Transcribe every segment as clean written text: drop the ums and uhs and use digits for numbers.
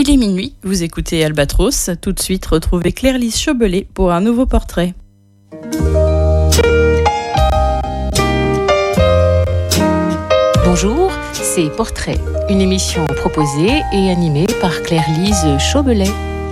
Il est minuit, vous écoutez Albatros. Tout de suite, retrouvez Claire-Lise Chaubelet pour un nouveau portrait. Bonjour, c'est Portrait, une émission proposée et animée par Claire-Lise Chaubelet.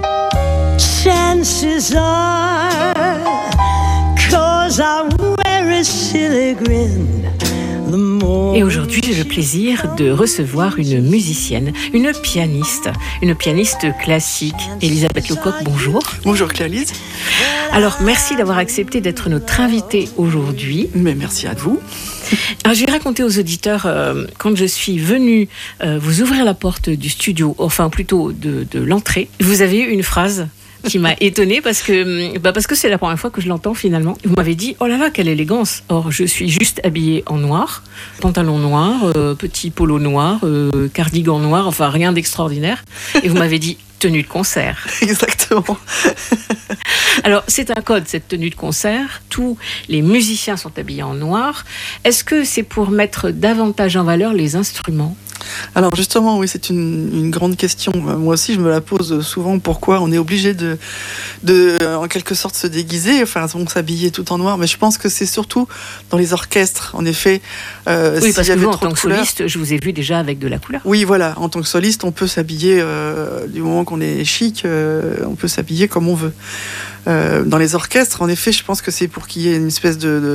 Chances are, 'cause I wear a silly grin. Et aujourd'hui, j'ai le plaisir de recevoir une musicienne, une pianiste classique. Elisabeth Lecoq, bonjour. Bonjour Claire-Lise. Alors, merci d'avoir accepté d'être notre invitée aujourd'hui. Mais merci à vous. Alors, je vais raconter aux auditeurs, quand je suis venue vous ouvrir la porte du studio, enfin plutôt de l'entrée, vous avez eu une phrase qui m'a étonnée parce que c'est la première fois que je l'entends finalement. Vous m'avez dit « Oh là là, quelle élégance !» Or, je suis juste habillée en noir, pantalon noir, petit polo noir, cardigan noir, enfin rien d'extraordinaire. Et vous m'avez dit « tenue de concert ». Exactement. Alors, c'est un code, cette tenue de concert. Tous les musiciens sont habillés en noir. Est-ce que c'est pour mettre davantage en valeur les instruments ? Alors justement, oui, c'est une grande question. Moi aussi, je me la pose souvent. Pourquoi on est obligé de en quelque sorte, se déguiser, enfin, on s'habiller tout en noir. Mais je pense que c'est surtout dans les orchestres, en effet. Oui, parce que vous, en tant que soliste, je vous ai vu déjà avec de la couleur. Oui, voilà. En tant que soliste, on peut s'habiller, du moment qu'on est chic, on peut s'habiller comme on veut. Dans les orchestres, en effet, je pense que c'est pour qu'il y ait une espèce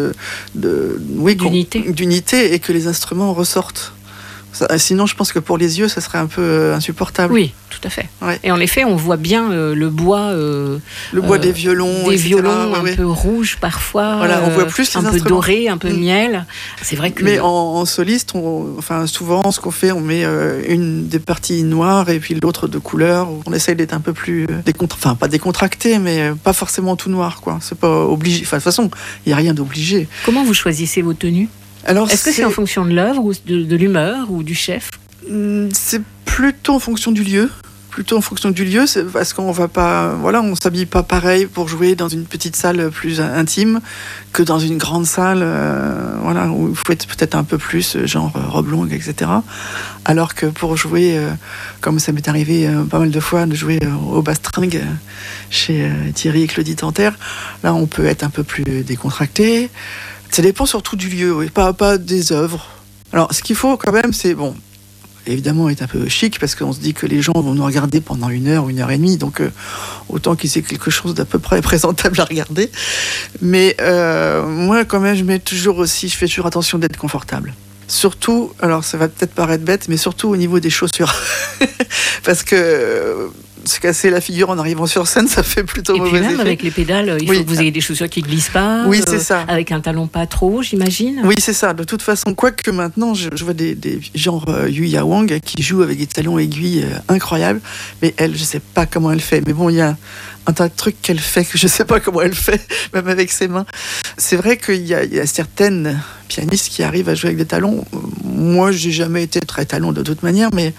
d'unité et que les instruments ressortent. Sinon, je pense que pour les yeux, ça serait un peu insupportable. Oui, tout à fait. Ouais. Et en effet, on voit bien le bois des violons, des violons un peu rouges parfois. Voilà, on voit plus les un peu doré, un peu miel. C'est vrai que. Mais en soliste, souvent, ce qu'on fait, on met une des parties noires et puis l'autre de couleur. On essaye d'être un peu plus pas décontracté, mais pas forcément tout noir, quoi. C'est pas obligé. Enfin, de toute façon, il y a rien d'obligé. Comment vous choisissez vos tenues ? Alors, est-ce que c'est en fonction de l'œuvre ou de l'humeur ou du chef ? C'est plutôt en fonction du lieu. C'est parce qu'on va pas, on s'habille pas pareil pour jouer dans une petite salle plus intime que dans une grande salle, où il faut être peut-être un peu plus genre robe longue, etc. Alors que pour jouer, comme ça m'est arrivé pas mal de fois de jouer au Bastringue chez Thierry et Claudie Tanter, là on peut être un peu plus décontracté. Ça dépend surtout du lieu, oui, pas des œuvres. Alors, ce qu'il faut quand même, c'est, évidemment, être un peu chic, parce qu'on se dit que les gens vont nous regarder pendant 1 heure, 1 heure et demie, donc autant qu'ils aient quelque chose d'à peu près présentable à regarder. Mais moi, quand même, je fais toujours attention d'être confortable. Surtout, alors ça va peut-être paraître bête, mais surtout au niveau des chaussures. Parce que se casser la figure en arrivant sur scène, ça fait plutôt mauvais effet. Et puis même avec les pédales, il faut que vous ayez des chaussures qui ne glissent pas. Oui, c'est ça. Avec un talon pas trop, j'imagine. Oui, c'est ça. De toute façon, quoique maintenant, je vois des genre Yuya Wang qui joue avec des talons aiguilles incroyables. Mais elle, je ne sais pas comment elle fait. Mais bon, il y a un tas de trucs qu'elle fait que je ne sais pas comment elle fait, même avec ses mains. C'est vrai qu'il y a certaines pianistes qui arrivent à jouer avec des talons. Moi, je n'ai jamais été très talon de toute manière, mais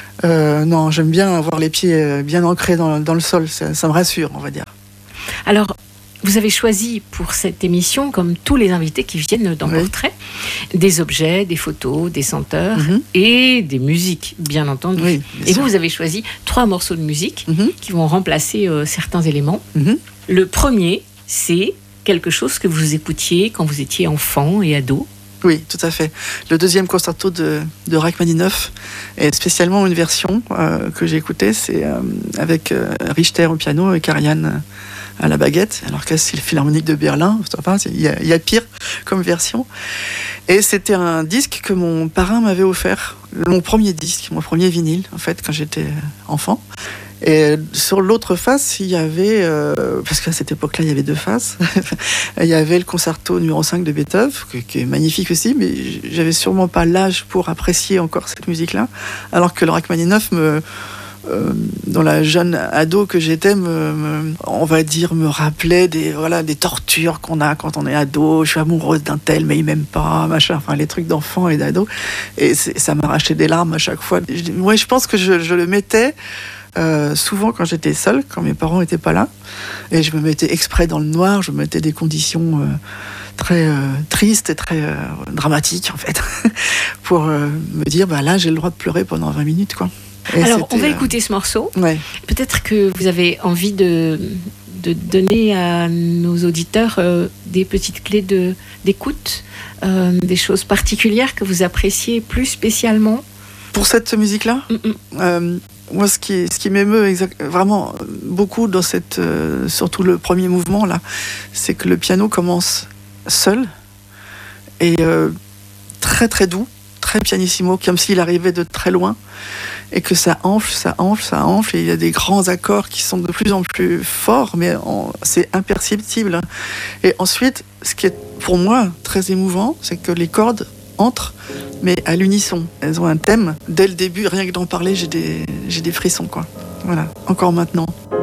non, j'aime bien avoir les pieds bien ancrés dans le sol. Ça me rassure, on va dire. Alors, vous avez choisi pour cette émission, comme tous les invités qui viennent dans Portrait, des objets, des photos, des senteurs et des musiques, bien entendu. Oui, bien sûr. Vous avez choisi 3 morceaux de musique qui vont remplacer certains éléments. Le premier, c'est quelque chose que vous écoutiez quand vous étiez enfant et ado. Oui, tout à fait. Le 2e concerto de Rachmaninoff, et spécialement une version que j'ai écoutée, c'est avec Richter au piano et Karajan à la baguette, alors que c'est le Philharmonique de Berlin. Enfin, il y a pire comme version. Et c'était un disque que mon parrain m'avait offert, mon premier disque, mon premier vinyle, en fait, quand j'étais enfant. Et sur l'autre face, il y avait, parce qu'à cette époque-là, il y avait 2 faces, il y avait le concerto numéro 5 de Beethoven, qui est magnifique aussi, mais j'avais sûrement pas l'âge pour apprécier encore cette musique-là, alors que le Rachmaninoff dans la jeune ado que j'étais, me rappelait des tortures qu'on a quand on est ado. Je suis amoureuse d'un tel, mais il m'aime pas, machin. Enfin, les trucs d'enfant et d'ado. Et ça m'arrachait des larmes à chaque fois. Moi, je pense que je le mettais souvent quand j'étais seule, quand mes parents n'étaient pas là. Et je me mettais exprès dans le noir, je me mettais des conditions très tristes et très dramatiques, en fait, pour me dire, là, j'ai le droit de pleurer pendant 20 minutes, quoi. Alors, on va écouter ce morceau. Ouais. Peut-être que vous avez envie de donner à nos auditeurs des petites clés d'écoute, des choses particulières que vous appréciez plus spécialement. Pour cette musique-là, moi, ce qui m'émeut vraiment beaucoup dans surtout le premier mouvement là, c'est que le piano commence seul et très très doux, très pianissimo, comme s'il arrivait de très loin, et que ça enfle, et il y a des grands accords qui sont de plus en plus forts, mais c'est imperceptible. Et ensuite, ce qui est pour moi très émouvant, c'est que les cordes entrent, mais à l'unisson. Elles ont un thème. Dès le début, rien que d'en parler, j'ai des frissons, quoi. Voilà, encore maintenant.